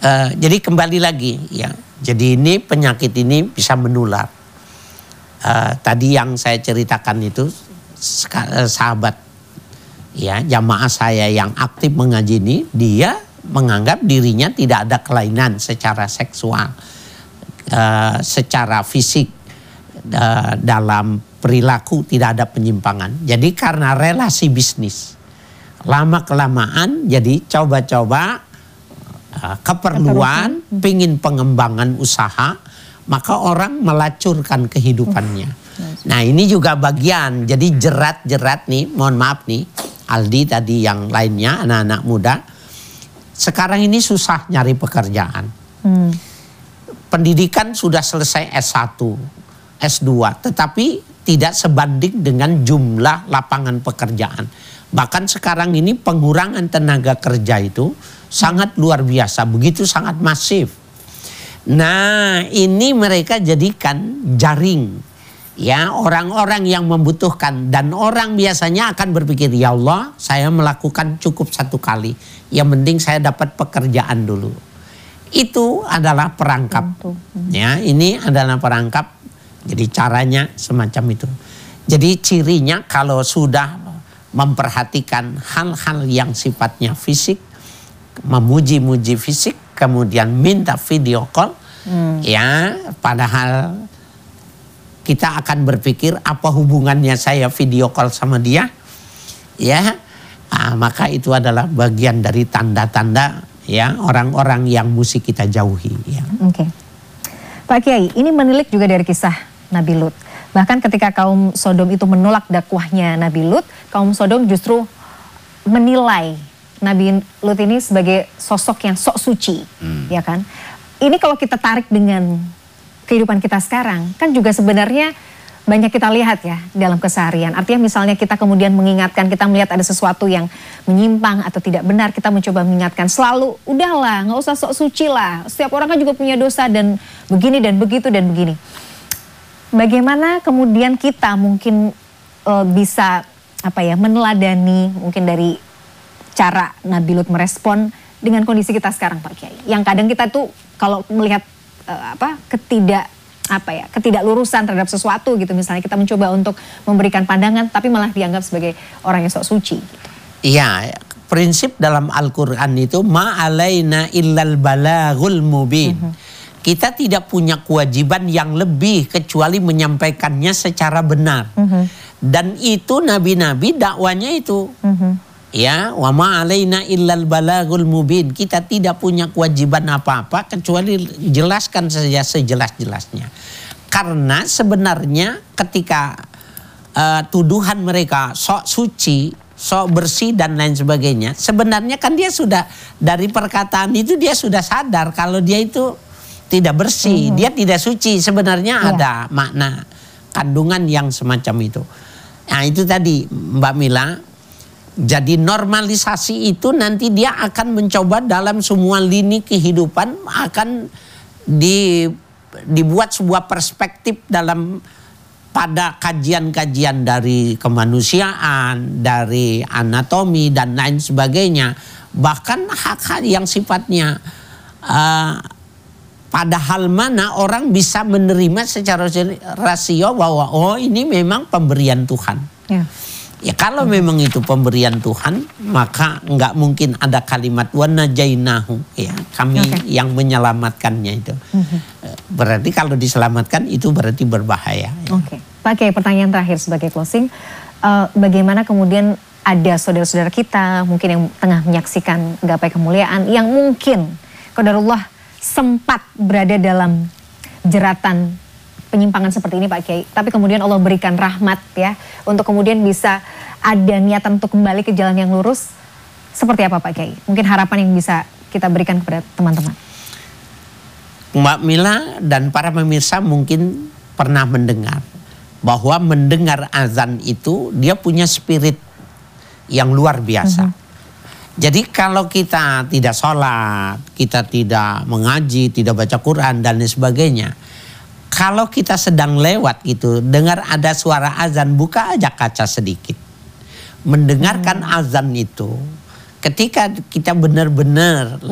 Jadi kembali lagi ya. Jadi ini penyakit ini bisa menular. Tadi yang saya ceritakan itu sahabat ya, jamaah saya yang aktif mengaji ini, dia menganggap dirinya tidak ada kelainan secara seksual, secara fisik, dalam perilaku tidak ada penyimpangan. Jadi karena relasi bisnis lama kelamaan jadi coba-coba keperluan, pingin pengembangan usaha, maka orang melacurkan kehidupannya. Nah ini juga bagian, jadi jerat-jerat nih, mohon maaf nih, Aldi tadi yang lainnya, anak-anak muda, sekarang ini susah nyari pekerjaan. Pendidikan sudah selesai S1, S2, tetapi tidak sebanding dengan jumlah lapangan pekerjaan. Bahkan sekarang ini pengurangan tenaga kerja itu sangat luar biasa, begitu sangat masif. Nah ini mereka jadikan jaring ya, orang-orang yang membutuhkan, dan orang biasanya akan berpikir, ya Allah saya melakukan cukup satu kali, yang penting saya dapat pekerjaan dulu. Itu adalah perangkap ya, ini adalah perangkap. Jadi caranya semacam itu. Jadi cirinya kalau sudah memperhatikan hal-hal yang sifatnya fisik, memuji-muji fisik, kemudian minta video call, ya padahal kita akan berpikir apa hubungannya saya video call sama dia, ya, maka itu adalah bagian dari tanda-tanda ya orang-orang yang mesti kita jauhi. Ya. Oke, Pak Kiai, ini menilik juga dari kisah Nabi Lut. Bahkan ketika kaum Sodom itu menolak dakwahnya Nabi Lut, kaum Sodom justru menilai Nabi Lut ini sebagai sosok yang sok suci, ya kan? Ini kalau kita tarik dengan kehidupan kita sekarang, kan juga sebenarnya banyak kita lihat ya dalam keseharian. Artinya misalnya kita kemudian mengingatkan, kita melihat ada sesuatu yang menyimpang atau tidak benar, kita mencoba mengingatkan selalu, udahlah nggak usah sok suci lah. Setiap orang kan juga punya dosa dan begini dan begitu dan begini. Bagaimana kemudian kita mungkin bisa meneladani mungkin dari cara Nabi Lut merespon dengan kondisi kita sekarang, Pak Kiai. Yang kadang kita tuh kalau melihat ketidaklurusan terhadap sesuatu gitu, misalnya kita mencoba untuk memberikan pandangan tapi malah dianggap sebagai orang yang sok suci. Iya, prinsip dalam Al-Qur'an itu ma'alaina illal balaghul mubin. Kita tidak punya kewajiban yang lebih kecuali menyampaikannya secara benar. Dan itu nabi-nabi dakwanya itu. Ya, wa ma alaina illal balaghul mubin. Kita tidak punya kewajiban apa-apa kecuali jelaskan saja sejelas-jelasnya. Karena sebenarnya ketika tuduhan mereka sok suci, sok bersih dan lain sebagainya, sebenarnya kan dia sudah dari perkataan itu dia sudah sadar kalau dia itu tidak bersih, dia tidak suci. Sebenarnya ada makna kandungan yang semacam itu. Nah itu tadi Mbak Mila. Jadi normalisasi itu nanti dia akan mencoba dalam semua lini kehidupan, akan dibuat sebuah perspektif pada kajian-kajian dari kemanusiaan, dari anatomi dan lain sebagainya. Bahkan hak-hak yang sifatnya pada hal mana orang bisa menerima secara rasio bahwa oh ini memang pemberian Tuhan. Ya kalau memang itu pemberian Tuhan, maka nggak mungkin ada kalimat wa najainahu, ya kami yang menyelamatkannya itu. Berarti kalau diselamatkan itu berarti berbahaya. Ya. Pak Kiai, pertanyaan terakhir sebagai closing, bagaimana kemudian ada saudara-saudara kita mungkin yang tengah menyaksikan Gapai Kemuliaan yang mungkin qadarullah sempat berada dalam jeratan penyimpangan seperti ini Pak Kiai, tapi kemudian Allah berikan rahmat ya untuk kemudian bisa ada niatan untuk kembali ke jalan yang lurus. Seperti apa Pak Kiai? Mungkin harapan yang bisa kita berikan kepada teman-teman. Mbak Mila dan para pemirsa mungkin pernah mendengar bahwa mendengar azan itu dia punya spirit yang luar biasa. Jadi kalau kita tidak sholat, kita tidak mengaji, tidak baca Quran dan lain sebagainya, kalau kita sedang lewat gitu, dengar ada suara azan, buka aja kaca sedikit. Mendengarkan azan itu, ketika kita benar-benar